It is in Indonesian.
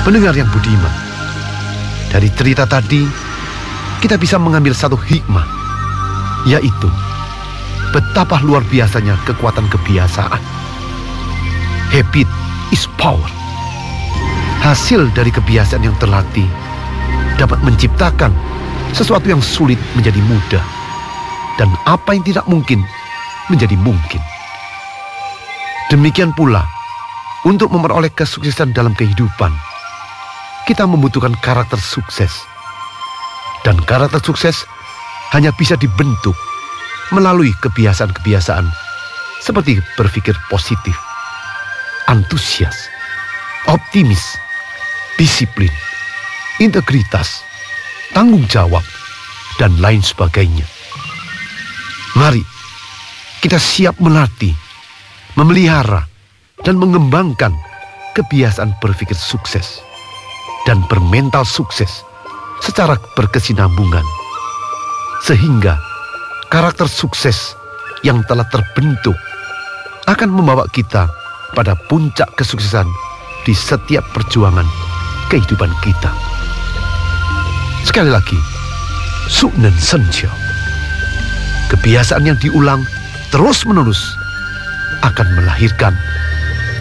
Pendengar yang budiman, dari cerita tadi kita bisa mengambil satu hikmah, yaitu betapa luar biasanya kekuatan kebiasaan. Habit is power. Hasil dari kebiasaan yang terlatih dapat menciptakan sesuatu yang sulit menjadi mudah, dan apa yang tidak mungkin menjadi mungkin. Demikian pula, untuk memperoleh kesuksesan dalam kehidupan, kita membutuhkan karakter sukses. Dan karakter sukses hanya bisa dibentuk melalui kebiasaan-kebiasaan seperti berpikir positif, antusias, optimis, disiplin, integritas, tanggung jawab, dan lain sebagainya. Mari kita siap melatih, memelihara, dan mengembangkan kebiasaan berpikir sukses dan bermental sukses secara berkesinambungan, sehingga karakter sukses yang telah terbentuk akan membawa kita pada puncak kesuksesan di setiap perjuangan kehidupan kita. Sekali lagi, Sunen Senjio. Kebiasaan yang diulang terus-menerus akan melahirkan